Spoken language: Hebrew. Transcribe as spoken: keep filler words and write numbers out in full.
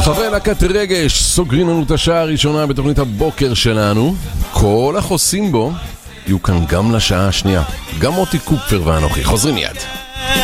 חברי להקת רגש סוגרים לנו את השעה הראשונה בתוכנית הבוקר שלנו. כל החוסים בו יהיו כאן גם לשעה השנייה. גם מוטי קופר ואנוכי חוזרים מיד.